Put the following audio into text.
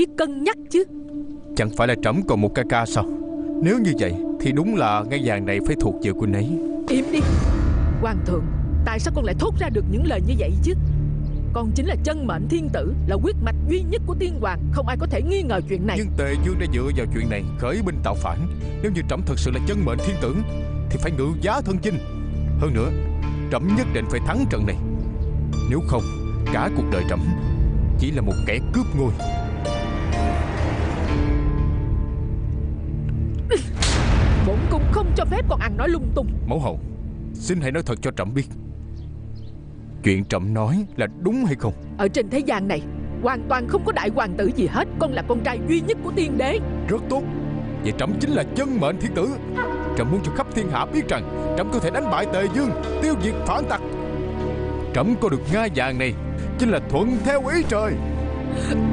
biết cân nhắc chứ. Chẳng phải là trẫm còn một ca ca sao? Nếu như vậy thì đúng là ngai vàng này phải thuộc về huynh ấy. Im đi hoàng thượng. Tại sao con lại thốt ra được những lời như vậy chứ? Con chính là chân mệnh thiên tử, là huyết mạch duy nhất của tiên hoàng, không ai có thể nghi ngờ chuyện này. Nhưng Tề Dương đã dựa vào chuyện này khởi binh tạo phản. Nếu như trẫm thật sự là chân mệnh thiên tử thì phải ngự giá thân chinh. Hơn nữa, trẫm nhất định phải thắng trận này. Nếu không, cả cuộc đời trẫm chỉ là một kẻ cướp ngôi. Bổn cung không cho phép con ăn nói lung tung. Mẫu hậu, xin hãy nói thật cho trẫm biết, chuyện trẫm nói là đúng hay không? Ở trên thế gian này hoàn toàn không có đại hoàng tử gì hết. Con là con trai duy nhất của tiên đế. Rất tốt. Vậy trẫm chính là chân mệnh thiên tử. Trẫm muốn cho khắp thiên hạ biết rằng trẫm có thể đánh bại Tề Dương, tiêu diệt phản tặc. Trẫm có được ngai vàng này chính là thuận theo ý trời.